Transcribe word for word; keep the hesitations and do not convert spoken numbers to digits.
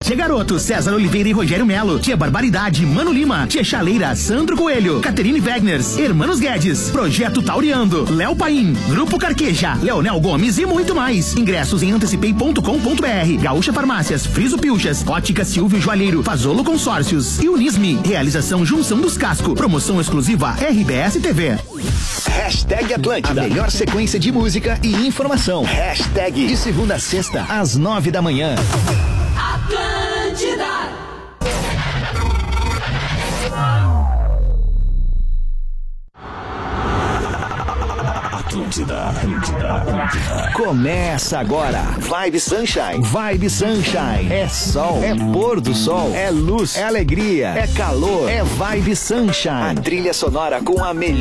Tia Garoto, César Oliveira e Rogério Melo. Tia Barbaridade, Mano Lima. Tia Chaleira, Sandro Coelho. Caterine Wegners, Hermanos Guedes. Projeto Tauriando, Léo Paim. Grupo Carqueja, Leonel Gomes e muito mais. Ingressos em antecipei ponto com ponto br. Gaúcha Farmácias, Friso Pilchas, Ótica Silvio Joalheiro, Fazolo Consórcios e Unisme. Realização Junção dos Casco. Promoção exclusiva R B S T V. Hashtag Atlântida. A melhor sequência de música e informação. Hashtag de segunda a sexta, às nove da manhã. Atlântida. Atlântida, Atlântida, Atlântida. Começa agora. Vibe Sunshine. Vibe Sunshine. É sol, é pôr do sol, é luz, é alegria, é calor, é Vibe Sunshine. A trilha sonora com a melhor